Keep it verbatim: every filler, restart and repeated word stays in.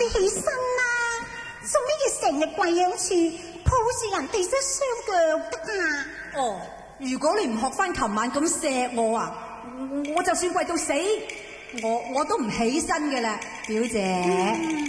起身啦！做咩要成日跪喺處抱住人哋隻雙腳啊？ 哦，如果你唔學翻琴晚咁錫我啊，我就算跪到死，我我都唔起身嘅啦，表姐。嗯